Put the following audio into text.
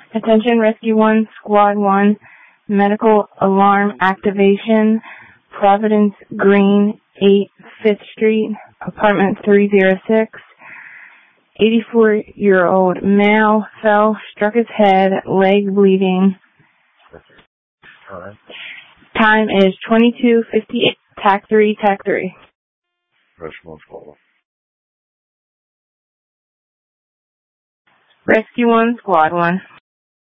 Attention Rescue 1, Squad 1, medical alarm activation, Providence Green, 8 5th Street, apartment 306. 84-year-old male fell, struck his head, leg bleeding. All right. Time is 22:58. TAC 3, TAC 3. Rescue 1, Squad 1. Rescue 1, Squad 1.